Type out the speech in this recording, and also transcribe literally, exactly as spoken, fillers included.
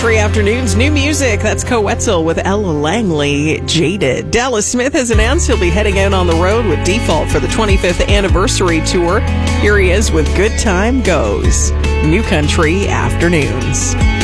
Country Afternoons, new music. That's Coetzel with Ella Langley, Jaded. Dallas Smith has announced he'll be heading out on the road with Default for the twenty-fifth anniversary tour. Here he is with Good Time Goes. New Country Afternoons.